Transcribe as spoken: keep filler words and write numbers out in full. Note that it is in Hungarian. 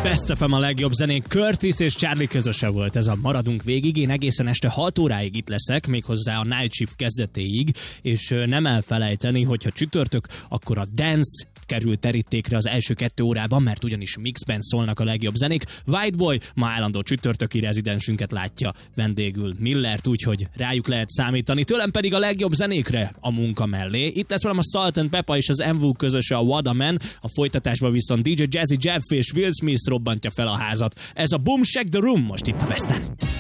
Best ef em a legjobb zenék, Curtis és Charlie közöse volt ez a Maradunk végig. Én egészen este hat óráig itt leszek, méghozzá a Night Shift kezdetéig, és nem elfelejteni, hogyha csütörtök, akkor a Dance kerül terítékre az első kettő órában, mert ugyanis mixben szólnak a legjobb zenék. Whiteboy ma állandó csütörtöki rezidensünket látja vendégül Millert, úgyhogy rájuk lehet számítani. Tőlem pedig a legjobb zenékre a munka mellé. Itt lesz velem a Salt and Pepper és az em vé u közöse, a What a Man. A folytatásban viszont dé dzsé Jazzy Jeff és Will Smith robbantja fel a házat. Ez a Boom Shake the Room most itt a Besten.